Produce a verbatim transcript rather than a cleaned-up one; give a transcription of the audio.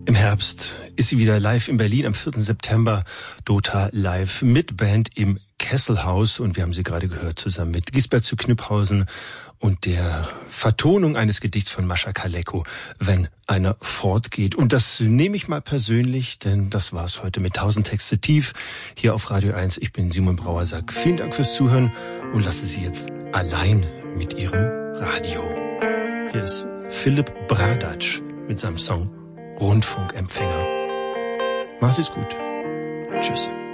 Im Herbst ist sie wieder live in Berlin am vierten September. Dota live mit Band im Kesselhaus. Und wir haben sie gerade gehört zusammen mit Gisbert zu Kniphausen und der Vertonung eines Gedichts von Mascha Kaleko, Wenn einer fortgeht. Und das nehme ich mal persönlich, denn das war's heute mit tausend Texte tief hier auf Radio eins. Ich bin Simon Brauersack. Vielen Dank fürs Zuhören und lasse Sie jetzt allein mit Ihrem Radio. Hier ist Philipp Bradatsch mit seinem Song Rundfunkempfänger. Mach's es gut. Tschüss.